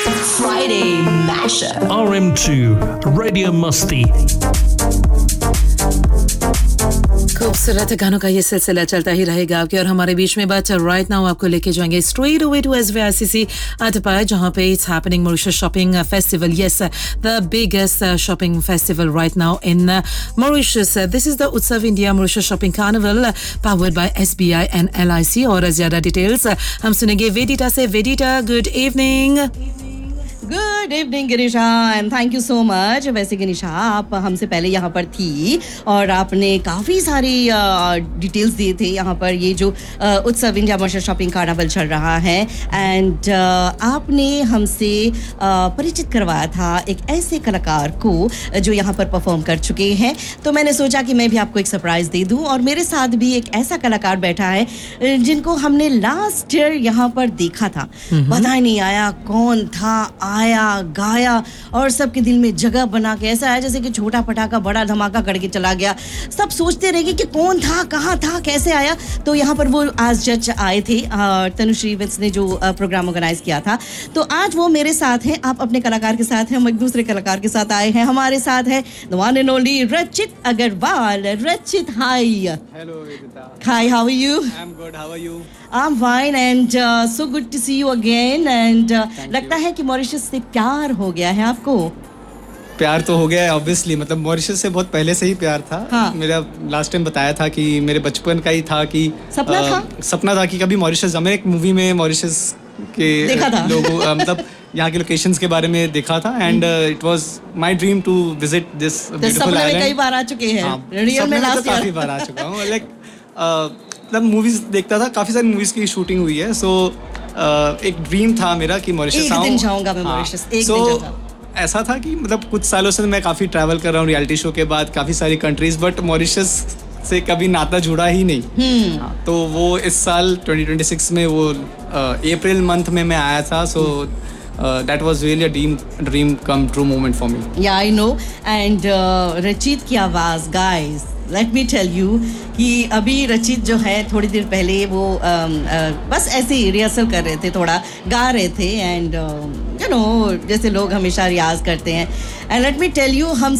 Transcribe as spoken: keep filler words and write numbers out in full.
Friday Mashup. R M two Radio Musty. खूबसूरत गानों का ये सिलसिला चलता ही रहेगा आपके और हमारे बीच में। बट राइट नाउ आपको लेके जाएंगे स्ट्रेट अवे टू एसवीआईसीसी अटपाय, जहां पे it's happening Mauritius shopping festival. Yes, the biggest shopping festival right now in Mauritius. This is the उत्सव India Mauritius shopping carnival powered by SBI and LIC. और ज्यादा details हम सुनेंगे वेदिता से. वेदिता, good evening. Good evening गिरिशा and thank you so much. वैसे गिरिशा, आप हमसे पहले यहाँ पर थी और आपने काफ़ी सारी डिटेल्स दिए थे यहाँ पर. ये जो uh, उत्सव इंडिया मॉरिशस शॉपिंग कार्निवल चल रहा है एंड uh, आपने हमसे uh, परिचित करवाया था एक ऐसे कलाकार को जो यहाँ पर परफॉर्म कर चुके हैं. तो मैंने सोचा कि मैं भी आपको एक सरप्राइज़ दे दूँ. और मेरे साथ भी एक ऐसा कलाकार बैठा है जिनको हमने लास्ट ईयर यहाँ पर देखा था. पता ही नहीं आया कौन था, आया गाया और सबके दिल में जगह बना के ऐसा है जैसे कि छोटा पटाखा बड़ा धमाका करके चला गया. सब सोचते रह गए कि कौन था, कहाँ था, कैसे आया. तो यहाँ पर वो आज जज आए थे और तनुश्री विट्स ने जो प्रोग्राम ऑर्गेनाइज किया था. तो आज वो मेरे साथ हैं, आप अपने कलाकार के साथ हैं, हम एक दूसरे कलाकार के साथ आए हैं. हमारे साथ है द वन एंड ओनली रचित अग्रवाल. रचित, हाय. Hello वेदिता. Hi, how are you? I am good, how are you? I'm fine and uh, so good to see you again and uh, लगता है कि मॉरिशस से प्यार हो गया है आपको. प्यार तो हो गया है ऑब्वियसली. मतलब मॉरिशस से बहुत पहले से ही प्यार था. हाँ. मेरा लास्ट टाइम बताया था कि मेरे बचपन का ही था कि सपना आ, था सपना था कि कभी मॉरिशस. मैंने एक मूवी में मॉरिशस के देखा था. लोगों मतलब यहाँ के लोकेशंस के बारे में देखा था and it was my dream to visit this beautiful island. कई बार आ चुके हैं. रियल में लास्ट ईयर काफी बार आ चुका हूँ. लाइक मतलब मूवीज देखता था, काफी सारी मूवीज की शूटिंग हुई है. सो uh, एक ड्रीम था मेरा कि मॉरिशस आऊं. एक दिन जाऊंगा मैं मॉरिशस. एक so, दिन जाऊंगा. ऐसा था कि मतलब कुछ सालों से मैं काफी ट्रैवल कर रहा हूँ रियलिटी शो के बाद काफी सारी कंट्रीज, बट मॉरिशस से कभी नाता जुड़ा ही नहीं. हाँ, तो वो इस साल ट्वेंटी ट्वेंटी सिक्स में वो अप्रैल मंथ में मैं आया था. So that was really a dream dream come true moment for me. या आई नो. एंड रचित की आवाज, guys let me tell you कि अभी रचित जो है थोड़ी देर पहले वो um, uh, बस ऐसे ही रिहर्सल कर रहे थे, थोड़ा गा रहे थे एंड यू नो जैसे लोग हमेशा रियाज करते हैं. And let me tell you, हम